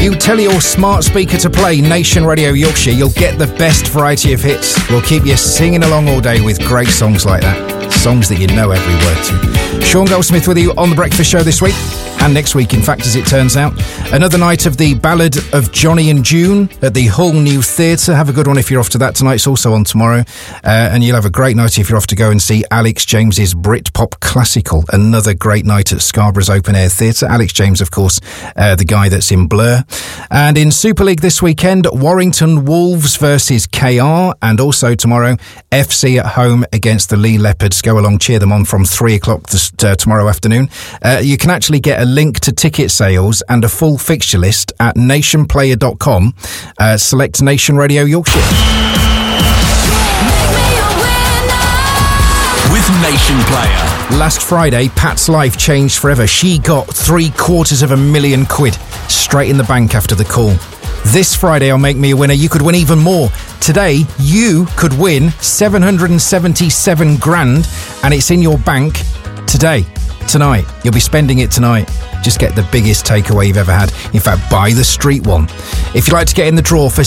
You tell your smart speaker to play Nation Radio Yorkshire, you'll get the best variety of hits. We'll keep you singing along all day with great songs like that. Songs that you know every word to. Sean Goldsmith with you on The Breakfast Show this week. And next week, in fact, as it turns out. Another night of the Ballad of Johnny and June at the Hull New Theatre. Have a good one if you're off to that tonight. It's also on tomorrow. And you'll have a great night if you're off to go and see Alex James's Britpop Classical. Another great night at Scarborough's Open Air Theatre. Alex James, of course, the guy that's in Blur. And in Super League this weekend, Warrington Wolves versus KR. And also tomorrow, FC at home against the Lee Leopards. Go along, cheer them on from 3 o'clock tomorrow afternoon. You can actually get a link to ticket sales and a full fixture list at nationplayer.com. Select Nation Radio Yorkshire. With Nation Player. Last Friday, Pat's life changed forever. She got £750,000 straight in the bank after the call. This Friday on Make Me a Winner, you could win even more. Today, you could win 777 grand, and it's in your bank today. Tonight. You'll be spending it tonight. Just get the biggest takeaway you've ever had. In fact, buy the street one. If you'd like to get in the draw for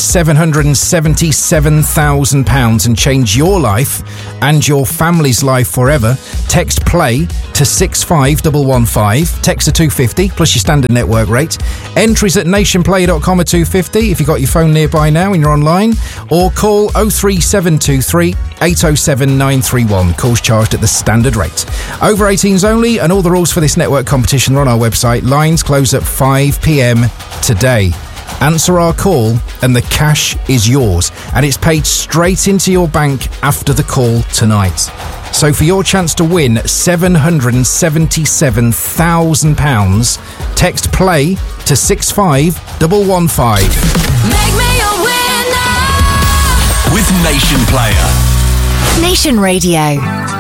£777,000 and change your life and your family's life forever, text PLAY to 65115. Text to 250 plus your standard network rate. Entries at nationplayer.com are 250 if you've got your phone nearby now and you're online. Or call 03723 807 931. Calls charged at the standard rate. Over 18s only, and all the rules for this network competition are on our website. Lines close at 5 p.m. today. Answer our call and the cash is yours, and it's paid straight into your bank after the call tonight. So for your chance to win £777,000, text PLAY to 65115. Make me a winner with Nation Player. Nation Radio.